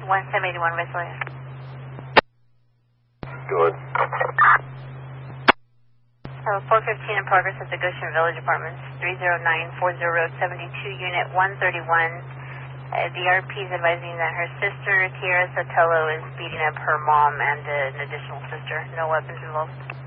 1781, Visalia. Good. 415 in progress at the Goshen Village Apartments, 30940 Road 72, Unit 131. The RP is advising that her sister, Kiara Sotelo, is beating up her mom and an additional sister. No weapons involved.